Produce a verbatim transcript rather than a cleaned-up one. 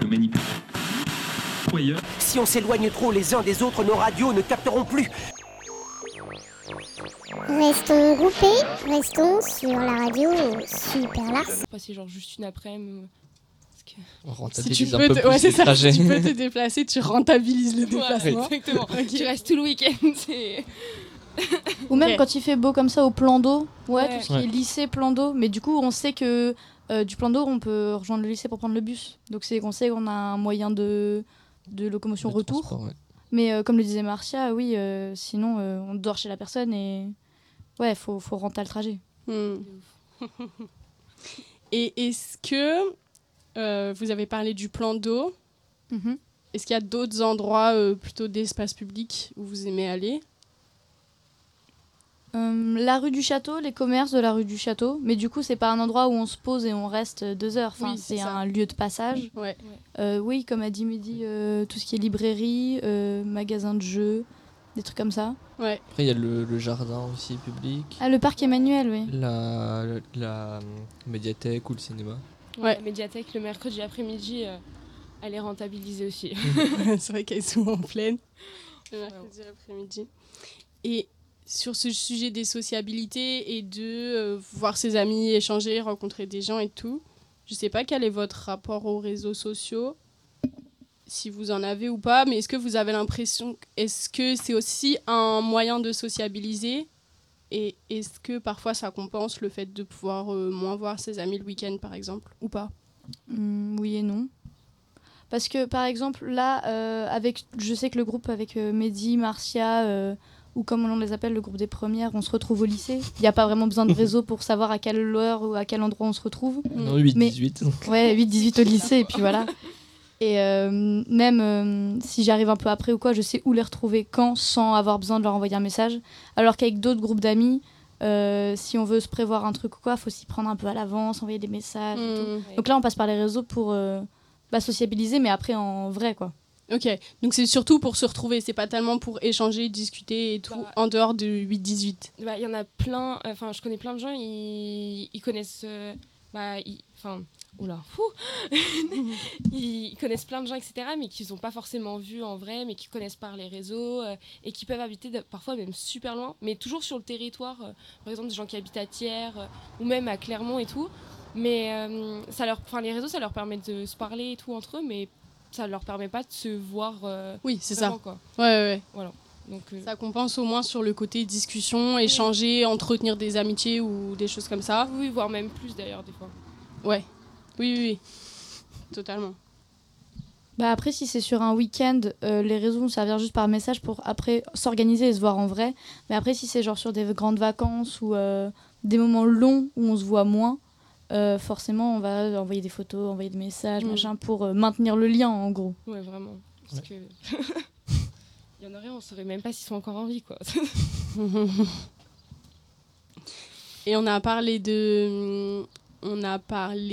manipulation. Si on s'éloigne trop les uns des autres, nos radios ne capteront plus. Restons groupés, restons sur la radio Super Lars. Passer genre juste une après-midi. On Si rentabilise tu un peux, peu te... plus ouais, c'est les ça. trajets. Si tu peux te déplacer, tu rentabilises le déplacement. Ouais, exactement. Okay. Tu restes tout le week-end. C'est... Ou même Okay. quand il fait beau comme ça au plan d'eau, ouais, Ouais. tout ce qui Ouais. est lycée, plan d'eau. Mais du coup, on sait que euh, du plan d'eau, on peut rejoindre le lycée pour prendre le bus. Donc c'est qu'on sait qu'on a un moyen de, de locomotion Le retour. transport, ouais. Mais euh, comme le disait Marcia, oui, euh, sinon euh, on dort chez la personne et ouais, faut faut renter le trajet. Hmm. Et est-ce que euh, vous avez parlé du plan d'eau? Mm-hmm. Est-ce qu'il y a d'autres endroits euh, plutôt d'espace public où vous aimez aller? Euh, la rue du Château, les commerces de la rue du Château, mais du coup c'est pas un endroit où on se pose et on reste deux heures. Enfin, Oui, c'est c'est ça. un lieu de passage. Ouais. Euh, oui, comme a dit Mehdi, euh, tout ce qui est librairie, euh, magasin de jeux, des trucs comme ça. Ouais. Après, il y a le, le jardin aussi public, Ah, le parc Emmanuel, oui. la, la, hum, médiathèque ou le cinéma. Ouais. La médiathèque le mercredi après-midi, euh, elle est rentabilisée aussi. C'est vrai qu'elle est souvent pleine le mercredi après-midi. Et sur ce sujet des sociabilités et de euh, voir ses amis, échanger, rencontrer des gens et tout, je sais pas quel est votre rapport aux réseaux sociaux, si vous en avez ou pas, mais est-ce que vous avez l'impression, est-ce que c'est aussi un moyen de sociabiliser et est-ce que parfois ça compense le fait de pouvoir euh, moins voir ses amis le week-end par exemple, ou pas? Mm, oui et non. Parce que par exemple là, euh, avec, je sais que le groupe avec euh, Mehdi, Marcia, euh, ou comme on les appelle, le groupe des premières, on se retrouve au lycée. Il n'y a pas vraiment besoin de réseau pour savoir à quelle heure ou à quel endroit on se retrouve. Non, huit Mais- dix-huit. Ouais, huit dix-huit au lycée, et puis voilà. Et euh, même euh, si j'arrive un peu après ou quoi, je sais où les retrouver quand, sans avoir besoin de leur envoyer un message. Alors qu'avec d'autres groupes d'amis, euh, si on veut se prévoir un truc ou quoi, il faut s'y prendre un peu à l'avance, envoyer des messages et tout. Hmm. Donc là, on passe par les réseaux pour euh, bah, sociabiliser, mais après en vrai, quoi. Ok, donc c'est surtout pour se retrouver, c'est pas tellement pour échanger, discuter et tout, Bah, en dehors de huit dix-huit. Bah, il y en a plein, enfin je connais plein de gens, ils, ils connaissent, euh, bah, ils- enfin, oula, fou, ils connaissent plein de gens, et cetera, mais qu'ils n'ont pas forcément vu en vrai, mais qui connaissent par les réseaux, euh, et qui peuvent habiter de- parfois même super loin, mais toujours sur le territoire, euh, par exemple des gens qui habitent à Thiers, euh, ou même à Clermont et tout, mais euh, ça leur, enfin les réseaux ça leur permet de se parler et tout entre eux, mais ça leur permet pas de se voir euh, Oui, c'est vraiment, ça. quoi. Ouais, ouais, ouais. Donc, euh, Ça compense au moins sur le côté discussion, échanger, entretenir des amitiés ou des choses comme ça. oui, voire même plus d'ailleurs des fois. Ouais. Oui, oui, oui. Totalement. Bah après, si c'est sur un week-end, euh, les réseaux vont servir juste par message pour après s'organiser et se voir en vrai. Mais après, si c'est genre sur des grandes vacances ou euh, des moments longs où on se voit moins, euh, forcément, on va envoyer des photos, envoyer des messages, Mm. machin, pour euh, maintenir le lien, en gros. Ouais, vraiment. Parce que. Il y en aurait, on saurait même pas s'ils sont encore en vie, quoi. Et on a parlé de... On a parlé